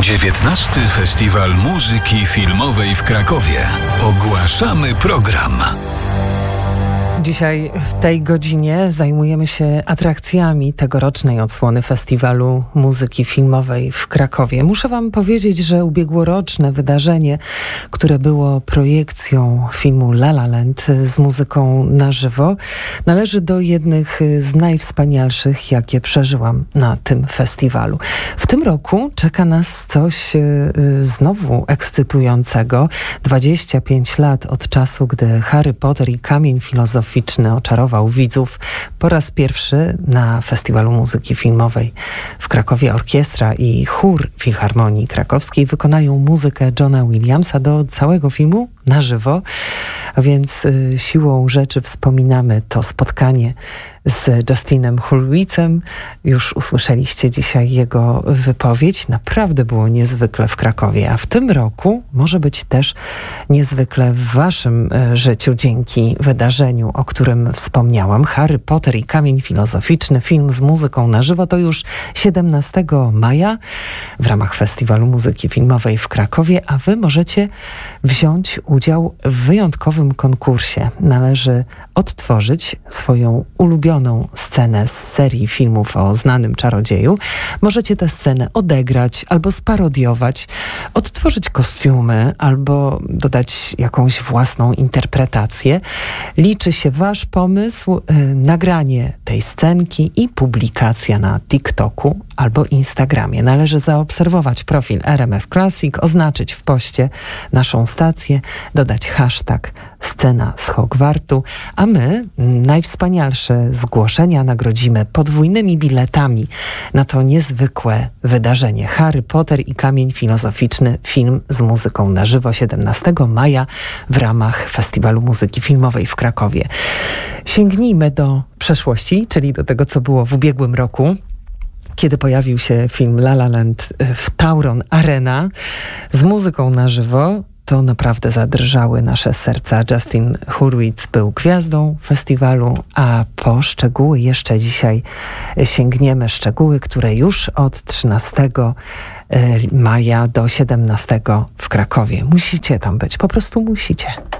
XIX. Festiwal Muzyki Filmowej w Krakowie. Ogłaszamy program. Dzisiaj w tej godzinie zajmujemy się atrakcjami tegorocznej odsłony Festiwalu Muzyki Filmowej w Krakowie. Muszę wam powiedzieć, że ubiegłoroczne wydarzenie, które było projekcją filmu La La Land z muzyką na żywo, należy do jednych z najwspanialszych, jakie przeżyłam na tym festiwalu. W tym roku czeka nas coś znowu ekscytującego. 25 lat od czasu, gdy Harry Potter i Kamień Filozoficzny oczarował widzów. Po raz pierwszy na Festiwalu Muzyki Filmowej w Krakowie orkiestra i chór Filharmonii Krakowskiej wykonają muzykę Johna Williamsa do całego filmu na żywo. A więc siłą rzeczy wspominamy to spotkanie z Justinem Hurwitzem. Już usłyszeliście dzisiaj jego wypowiedź. Naprawdę było niezwykle w Krakowie, a w tym roku może być też niezwykle w waszym życiu dzięki wydarzeniu, o którym wspomniałam. Harry Potter i Kamień Filozoficzny, film z muzyką na żywo, to już 17 maja w ramach Festiwalu Muzyki Filmowej w Krakowie, a wy możecie wziąć udział w wyjątkowym konkursie. Należy odtworzyć swoją ulubioną scenę z serii filmów o znanym czarodzieju. Możecie tę scenę odegrać albo sparodiować, odtworzyć kostiumy albo dodać jakąś własną interpretację. Liczy się wasz pomysł, nagranie tej scenki i publikacja na TikToku albo Instagramie. Należy zaobserwować profil RMF Classic, oznaczyć w poście naszą stację, dodać hashtag Scena z Hogwartu, a my najwspanialsze zgłoszenia nagrodzimy podwójnymi biletami na to niezwykłe wydarzenie. Harry Potter i Kamień Filozoficzny, film z muzyką na żywo 17 maja w ramach Festiwalu Muzyki Filmowej w Krakowie. Sięgnijmy do przeszłości, czyli do tego, co było w ubiegłym roku, kiedy pojawił się film La La Land w Tauron Arena z muzyką na żywo. To naprawdę zadrżały nasze serca. Justin Hurwitz był gwiazdą festiwalu, a po szczegóły jeszcze dzisiaj sięgniemy. Szczegóły, które już od 13 maja do 17 w Krakowie. Musicie tam być, po prostu musicie.